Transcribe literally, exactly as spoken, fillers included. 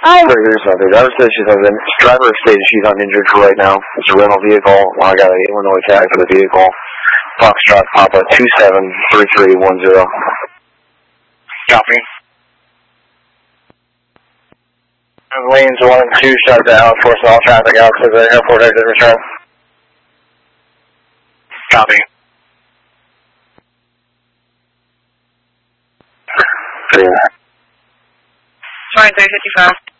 Hi. There's nothing. Driver says she's on, driver stated she's uninjured for right now. It's a rental vehicle. Well, I got an Illinois tag for the vehicle. Foxtrot Papa two seven three three one zero. Copy. Lanes one and two shut down. Force all traffic out to the airport exit return. Copy. Yeah. twenty-three fifty-five.